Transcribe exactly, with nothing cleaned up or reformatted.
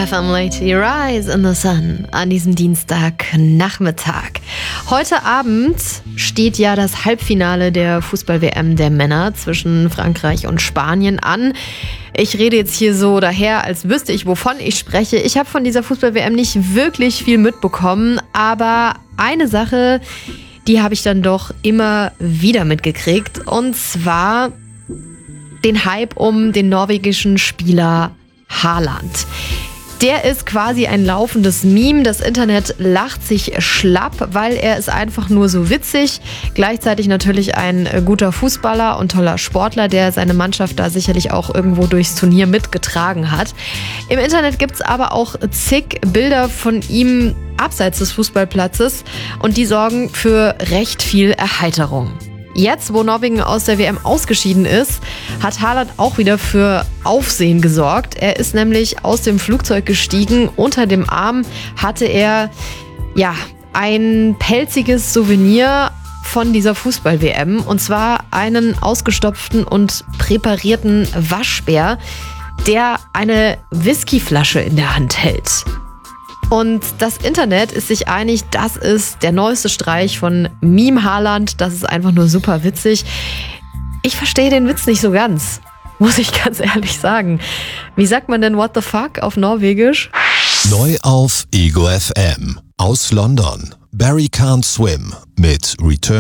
F M Lady Rise in the Sun an diesem Dienstagnachmittag. Heute Abend steht ja das Halbfinale der Fußball-W M der Männer zwischen Frankreich und Spanien an. Ich rede jetzt hier so daher, als wüsste ich, wovon ich spreche. Ich habe von dieser Fußball-W M nicht wirklich viel mitbekommen, aber eine Sache, die habe ich dann doch immer wieder mitgekriegt, und zwar den Hype um den norwegischen Spieler Haaland. Der ist quasi ein laufendes Meme. Das Internet lacht sich schlapp, weil er ist einfach nur so witzig. Gleichzeitig natürlich ein guter Fußballer und toller Sportler, der seine Mannschaft da sicherlich auch irgendwo durchs Turnier mitgetragen hat. Im Internet gibt es aber auch zig Bilder von ihm abseits des Fußballplatzes, und die sorgen für recht viel Erheiterung. Jetzt, wo Norwegen aus der W M ausgeschieden ist, hat Haaland auch wieder für Aufsehen gesorgt. Er ist nämlich aus dem Flugzeug gestiegen. Unter dem Arm hatte er ja ein pelziges Souvenir von dieser Fußball-W M. Und zwar einen ausgestopften und präparierten Waschbär, der eine Whiskyflasche in der Hand hält. Und das Internet ist sich einig, das ist der neueste Streich von Meme Haaland. Das ist einfach nur super witzig. Ich verstehe den Witz nicht so ganz, muss ich ganz ehrlich sagen. Wie sagt man denn What the fuck auf Norwegisch? Neu auf Ego F M. Aus London. Barry Can't Swim mit Return